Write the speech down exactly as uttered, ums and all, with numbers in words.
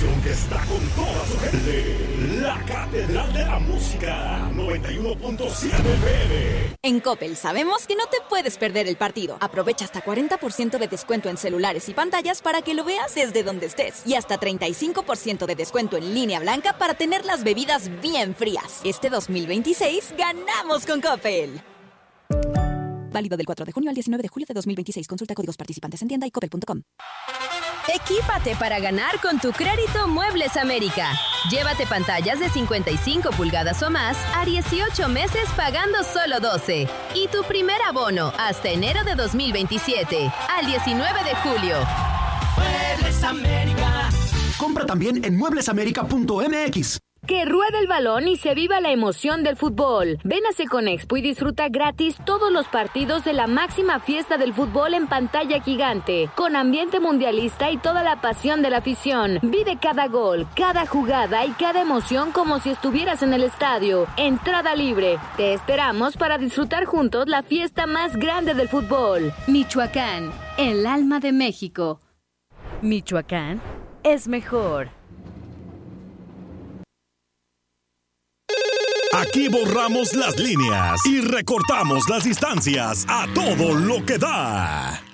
estación que está con toda su gente. La Catedral de la Música, noventa y uno punto siete F M. En Coppel sabemos que no te puedes perder el partido. Aprovecha hasta cuarenta por ciento de descuento en celulares y pantallas para que lo veas desde donde estés. Y hasta treinta y cinco por ciento de descuento en línea blanca para tener las bebidas bien frías. Este dos mil veintiséis, ganamos con Coppel. Válido del cuatro de junio al diecinueve de julio de dos mil veintiséis. Consulta códigos participantes en tienda y coppel punto com. Equípate para ganar con tu crédito Muebles América. Llévate pantallas de cincuenta y cinco pulgadas o más a dieciocho meses pagando solo doce. Y tu primer abono hasta enero de dos mil veintisiete, al diecinueve de julio. Muebles América. Compra también en muebles américa punto m x. Que ruede el balón y se viva la emoción del fútbol. Ven a Seconexpo y disfruta gratis todos los partidos de la máxima fiesta del fútbol en pantalla gigante, con ambiente mundialista y toda la pasión de la afición. Vive cada gol, cada jugada y cada emoción como si estuvieras en el estadio. Entrada libre. Te esperamos para disfrutar juntos la fiesta más grande del fútbol. Michoacán, el alma de México. Michoacán es mejor. Aquí borramos las líneas y recortamos las distancias a todo lo que da.